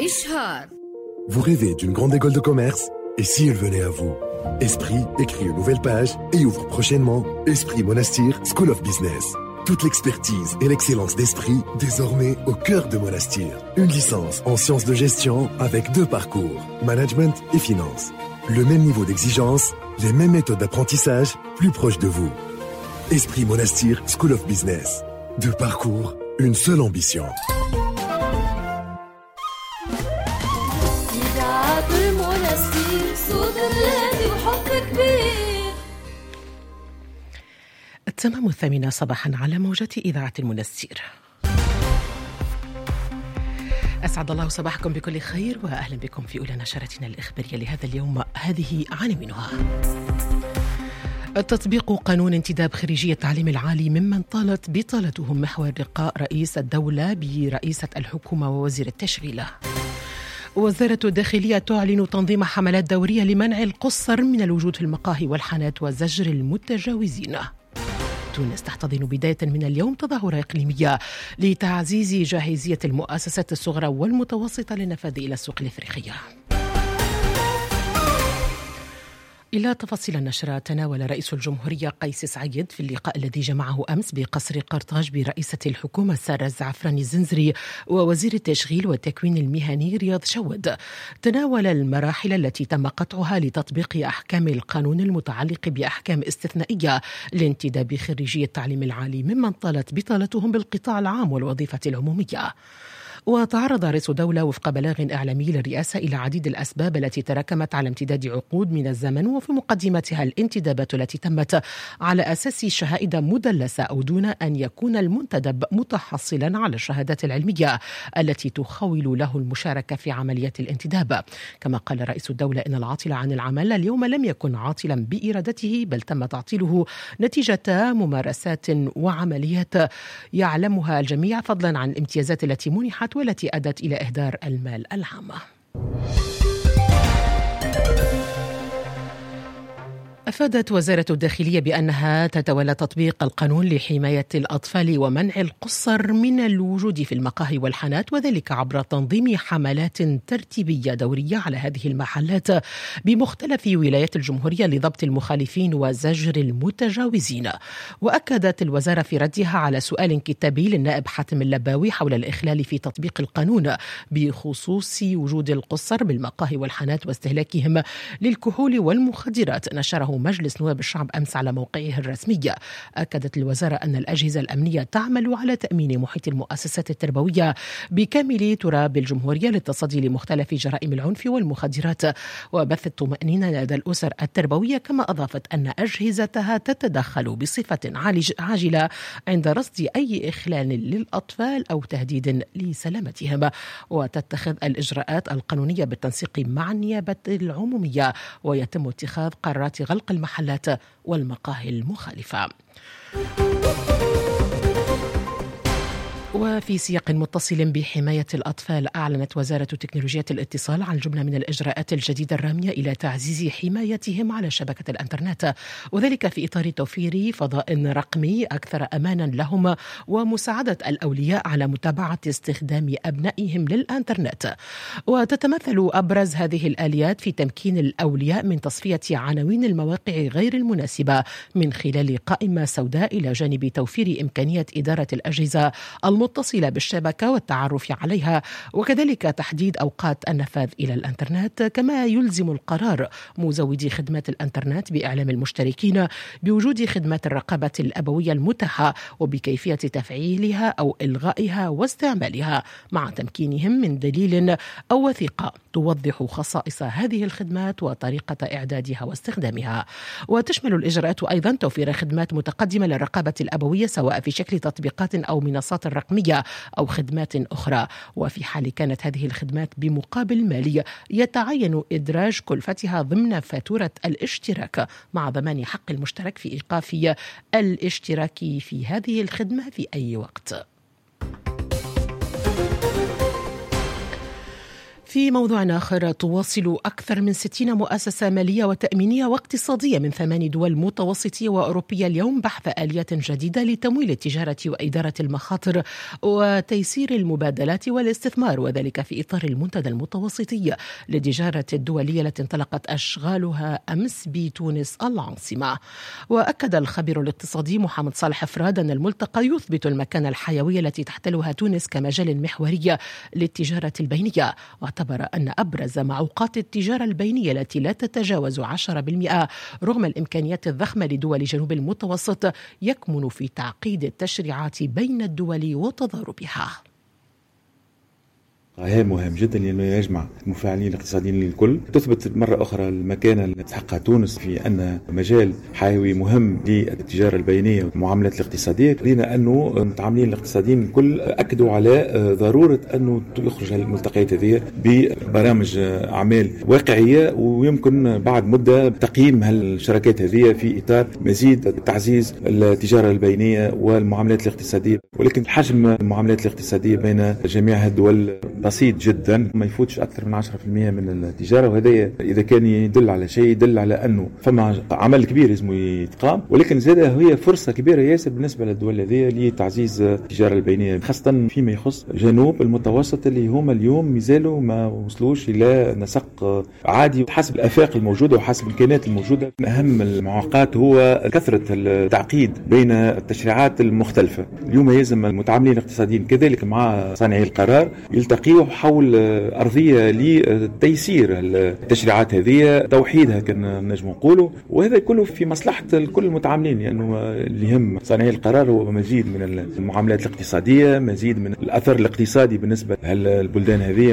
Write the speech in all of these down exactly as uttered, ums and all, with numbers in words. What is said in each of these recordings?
إشهار. Vous rêvez d'une grande école de commerce? Et si elle venait à vous? Esprit écrit une nouvelle page et ouvre prochainement Esprit Monastir School of Business. Toute l'expertise et l'excellence d'Esprit désormais au cœur de Monastir. Une licence en sciences de gestion avec deux parcours, management et finance. Le même niveau d'exigence, les mêmes méthodes d'apprentissage plus proches de vous. Esprit Monastir School of Business. Deux parcours, une seule ambition. التمام الثامنة صباحا على موجة إذاعة المنستير. أسعد الله صباحكم بكل خير وأهلا بكم في أولى نشرتنا الإخبارية لهذا اليوم. هذه عناوينها: تطبيق قانون انتداب خريجي التعليم العالي ممن طالت بطالتهم محور لقاء رئيس الدولة برئيسة الحكومة ووزير التشغيل. وزارة الداخلية تعلن تنظيم حملات دورية لمنع القُصّر من الوجود في المقاهي والحانات وزجر المتجاوزين. تونس تحتضن بداية من اليوم تظاهرة إقليمية لتعزيز جاهزية المؤسسات الصغرى والمتوسطة للنفاذ إلى السوق الإفريقية. إلى تفاصيل النشرة. تناول رئيس الجمهورية قيس سعيد في اللقاء الذي جمعه أمس بقصر قرطاج برئيسة الحكومة سارة الزعفراني الزنزري ووزير التشغيل والتكوين المهني رياض شود، تناول المراحل التي تم قطعها لتطبيق أحكام القانون المتعلق بأحكام استثنائية لانتداب خريجي التعليم العالي ممن طالت بطالتهم بالقطاع العام والوظيفة العمومية. وتعرض رئيس الدولة وفق بلاغ إعلامي للرئاسة إلى عديد الأسباب التي تراكمت على امتداد عقود من الزمن، وفي مقدمتها الانتدابات التي تمت على أساس شهائد مدلسة أو دون أن يكون المنتدب متحصلا على الشهادات العلمية التي تخول له المشاركة في عمليات الانتداب. كما قال رئيس الدولة إن العاطل عن العمل اليوم لم يكن عاطلا بإرادته، بل تم تعطيله نتيجة ممارسات وعمليات يعلمها الجميع، فضلا عن الامتيازات التي منحت والتي أدت إلى إهدار المال العام. أفادت وزارة الداخلية بأنها تتولى تطبيق القانون لحماية الأطفال ومنع القُصّر من الوجود في المقاهي والحانات، وذلك عبر تنظيم حملات ترتيبية دورية على هذه المحلات بمختلف ولايات الجمهورية لضبط المخالفين وزجر المتجاوزين. وأكدت الوزارة في ردها على سؤال كتابي للنائب حاتم اللباوي حول الإخلال في تطبيق القانون بخصوص وجود القُصّر بالمقاهي والحانات واستهلاكهم للكحول والمخدرات نشره مجلس نواب الشعب أمس على موقعه الرسمي. أكدت الوزارة أن الأجهزة الأمنية تعمل على تأمين محيط المؤسسات التربوية بكامل تراب الجمهورية للتصدي لمختلف جرائم العنف والمخدرات وبث الطمأنينة لدى الأسر التربوية. كما أضافت أن أجهزتها تتدخل بصفة عاجلة عند رصد أي إخلال للأطفال أو تهديد لسلامتهم، وتتخذ الإجراءات القانونية بالتنسيق مع النيابة العمومية، ويتم اتخاذ قرارات غلق المحلات والمقاهي المخالفة. وفي سياق متصل بحماية الأطفال، أعلنت وزارة تكنولوجيا الاتصال عن جملة من الإجراءات الجديدة الرامية إلى تعزيز حمايتهم على شبكة الإنترنت، وذلك في إطار توفير فضاء رقمي أكثر أمانا لهم ومساعدة الأولياء على متابعة استخدام أبنائهم للإنترنت. وتتمثل أبرز هذه الآليات في تمكين الأولياء من تصفية عناوين المواقع غير المناسبة من خلال قائمة سوداء، إلى جانب توفير إمكانية إدارة الأجهزة المتصلة بالشبكة والتعرف عليها، وكذلك تحديد أوقات النفاذ إلى الإنترنت. كما يلزم القرار مزودي خدمات الإنترنت بإعلام المشتركين بوجود خدمات الرقابة الأبوية المتاحة وبكيفية تفعيلها أو إلغائها واستعمالها، مع تمكينهم من دليل أو وثيقة توضح خصائص هذه الخدمات وطريقة إعدادها واستخدامها. وتشمل الإجراءات أيضا توفير خدمات متقدمة للرقابة الأبوية سواء في شكل تطبيقات أو منصات رقمية أو خدمات أخرى. وفي حال كانت هذه الخدمات بمقابل مالي يتعين إدراج كلفتها ضمن فاتورة الاشتراك، مع ضمان حق المشترك في إيقاف الاشتراك في هذه الخدمة في أي وقت. في موضوع آخر، تواصل أكثر من ستين مؤسسة مالية وتأمينية واقتصادية من ثمان دول متوسطية وأوروبية اليوم بحث آليات جديدة لتمويل التجارة وإدارة المخاطر وتيسير المبادلات والاستثمار، وذلك في إطار المنتدى المتوسطي للتجارة الدولية التي انطلقت أشغالها أمس بتونس العاصمة. وأكد الخبير الاقتصادي محمد صالح فراد أن الملتقى يثبت المكانة الحيوية التي تحتلها تونس كمجال محوري للتجارة البينية، واعتبر أن أبرز معوقات التجارة البينية التي لا تتجاوز عشرة بالمئة رغم الإمكانيات الضخمة لدول جنوب المتوسط يكمن في تعقيد التشريعات بين الدول وتضاربها. هي مهم جدا لأنه يجمع المفاعلين الاقتصاديين الكل. تثبت مرة أخرى المكانة التي تحققها تونس في أن مجال حيوي مهم للتجارة البينية والمعاملات الاقتصادية. رأينا أنه المتعاملين الاقتصاديين الكل أكدوا على ضرورة أنه يخرج الملتقيات هذه ببرامج أعمال واقعية، ويمكن بعد مدة تقييم هالشركات هذه في إطار مزيد تعزيز التجارة البينية والمعاملات الاقتصادية. ولكن حجم المعاملات الاقتصادية بين جميع الدول بسيط جدا، ما يفوتش أكثر من عشرة بالمئة من التجارة، وهذا إذا كان يدل على شيء يدل على أنه فما عمل كبير لازم يتقام. ولكن زادة هي فرصة كبيرة ياسر بالنسبة للدول هذه لتعزيز التجارة البينية، خاصة فيما يخص جنوب المتوسط اللي هم اليوم مازالوا ما وصلوش إلى نسق عادي حسب الآفاق الموجودة وحسب الإمكانيات الموجودة. من أهم المعوقات هو كثرة التعقيد بين التشريعات المختلفة. اليوم يلزم المتعاملين الاقتصاديين كذلك مع صانعي القرار يلتقي حول أرضية لتيسير التشريعات هذه، توحيدها كان نجم نقوله، وهذا كله في مصلحة كل المتعاملين، لأنه اللي يهم صانعي القرار هو مزيد من المعاملات الاقتصادية، مزيد من الأثر الاقتصادي بالنسبة للبلدان هذه.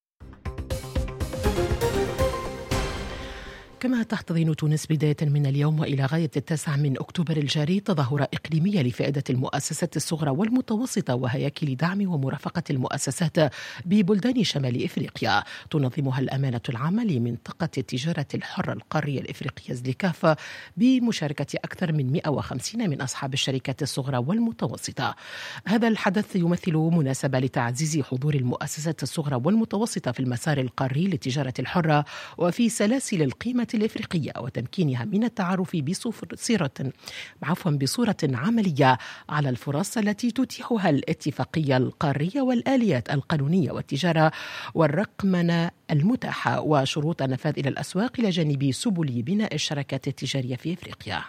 كما تحتضن تونس بداية من اليوم وإلى غاية التاسع من أكتوبر الجاري تظاهرة إقليمية لفائدة المؤسسات الصغرى والمتوسطة وهياكل دعم ومرافقة المؤسسات ببلدان شمال إفريقيا. تنظمها الأمانة العامة لمنطقة التجارة الحرة القارية الإفريقية زليكاف بمشاركة أكثر من مئة وخمسين من أصحاب الشركات الصغرى والمتوسطة. هذا الحدث يمثل مناسبة لتعزيز حضور المؤسسات الصغرى والمتوسطة في المسار القاري للتجارة الحرة وفي سلاسل القيمة الإفريقية، وتمكينها من التعرف بصورة عفوا بصورة عملية على الفرص التي تتيحها الاتفاقية القارية والآليات القانونية والتجارة والرقمنة المتاحة وشروط النفاذ إلى الأسواق إلى جانب سبل بناء الشراكات التجارية في إفريقيا.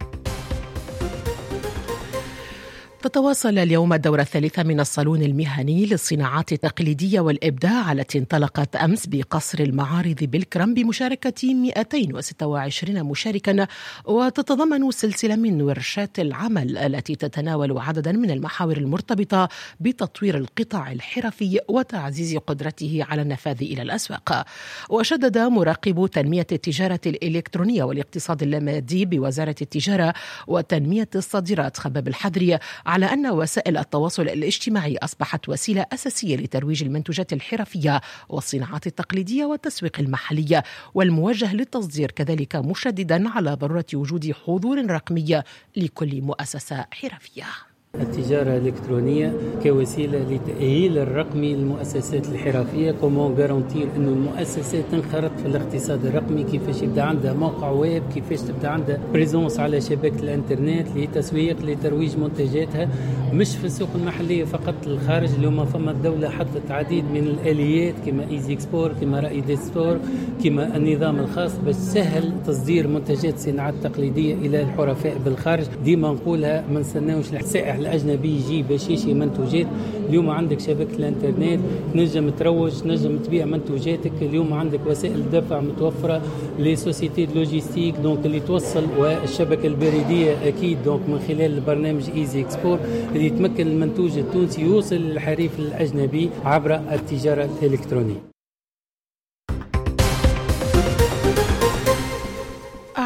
تتواصل اليوم الدورة الثالثة من الصالون المهني للصناعات التقليدية والإبداع التي انطلقت أمس بقصر المعارض بالكرم بمشاركة مئتين وستة وعشرين مشاركا، وتتضمن سلسلة من ورشات العمل التي تتناول عددا من المحاور المرتبطة بتطوير القطاع الحرفي وتعزيز قدرته على النفاذ إلى الأسواق. وشدد مراقب تنمية التجارة الإلكترونية والاقتصاد اللامادي بوزارة التجارة وتنمية الصادرات خباب الحذري على أن وسائل التواصل الاجتماعي أصبحت وسيلة أساسية لترويج المنتوجات الحرفية والصناعات التقليدية والتسويق المحلي والموجه للتصدير، كذلك مشددا على ضرورة وجود حضور رقمي لكل مؤسسة حرفية. التجارة الإلكترونية كوسيلة لتأهيل الرقمي للمؤسسات الحرفية. كومون غارانتير أنه المؤسسات تنخرط في الاقتصاد الرقمي، كيفاش يبدأ عندها موقع ويب، كيفاش تبدأ عندها بريزونس على شبكة الانترنت لتسويق لترويج منتجاتها مش في السوق المحلية فقط الخارج. اليوم فما الدولة حطت عديد من الآليات كما ايزي اكسبور، كما رائد ستور، كما النظام الخاص باش سهل تصدير منتجات الصناعات التقليدية إلى الحرفاء بالخارج. ديما نقولها ما نستناوش السائح الأجنبي يجي باش يشي منتوجات. اليوم عندك شبكة الانترنت نجم تروج، نجم تبيع منتوجاتك. اليوم عندك وسائل دفع متوفرة لسوسيتي لوجيستيك دونك اللي توصل، والشبكة البريدية أكيد دونك من خلال البرنامج ايزي اكسبور اللي يتمكن المنتوج التونسي يوصل للحريف الأجنبي عبر التجارة الإلكترونية.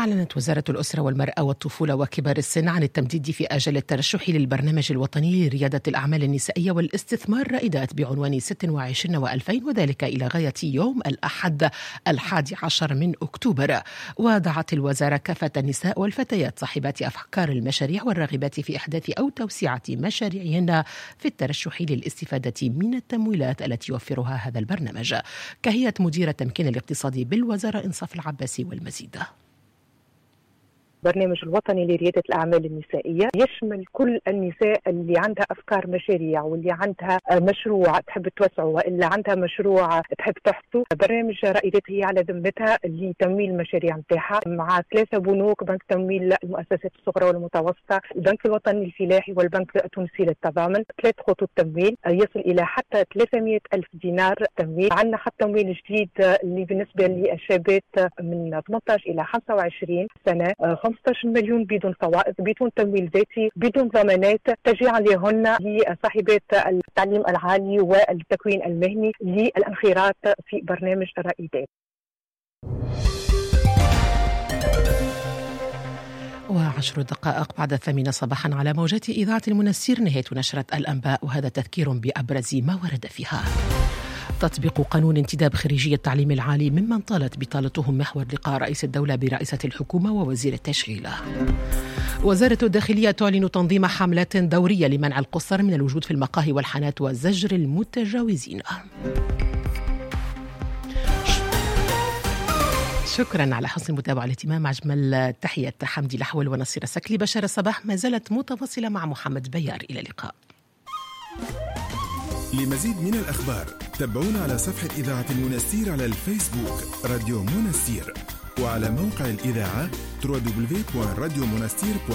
أعلنت وزارة الأسرة والمرأة والطفولة وكبار السن عن التمديد في آجال الترشح للبرنامج الوطني لريادة الأعمال النسائية والاستثمار رائدات بعنوان ستة وعشرين وألفين، وذلك إلى غاية يوم الأحد الحادي عشر من أكتوبر. ودعت الوزارة كافة النساء والفتيات صاحبات أفكار المشاريع والراغبات في إحداث أو توسعة مشاريعهن في الترشح للاستفادة من التمويلات التي يوفرها هذا البرنامج. كهيئة مدير التمكين الاقتصادي بالوزارة إنصاف العباسي والمزيد. البرنامج الوطني لريادة الأعمال النسائية يشمل كل النساء اللي عندها أفكار مشاريع واللي عندها مشروع تحب توسعه وإلا عندها مشروع تحب تحصه. برنامج رائدات هي على ذمتها لتمويل المشاريع نتاعها مع ثلاثة بنوك: بنك تمويل المؤسسات الصغرى والمتوسطة، البنك الوطني الفلاحي، والبنك التونسي للتضامن. ثلاث خطوط تمويل يصل إلى حتى ثلاثمائة ألف دينار تمويل. عندنا خط تمويل جديد اللي بالنسبة للشابات من ثمانية عشر إلى خمسة وعشرين سنة، خمسة عشر مليون بدون فوائد، بدون تمويل ذاتي، بدون ضمانات، تشجيعا لهن لصاحبات التعليم العالي والتكوين المهني للانخراط في برنامج الرائدات. وعشر دقائق بعد الثامنة صباحا على موجات إذاعة المنستير نهاية نشرة الأنباء، وهذا تذكير بأبرز ما ورد فيها. تطبيق قانون انتداب خريجي التعليم العالي ممن طالت بطالتهم محور لقاء رئيس الدولة برئاسة الحكومة ووزير التشغيل. وزارة الداخلية تعلن تنظيم حملات دورية لمنع القُصّر من الوجود في المقاهي والحانات وزجر المتجاوزين. شكرا على حسن المتابعة والاهتمام. أجمل تحية حمدي الأحول ونصير السكلي. بشار الصباح ما زالت متواصلة مع محمد بيار. إلى اللقاء. لمزيد من الأخبار تابعونا على صفحة إذاعة المنستير على الفيسبوك راديو منستير، وعلى موقع الإذاعة دبليو دبليو دبليو دوت راديو منستير.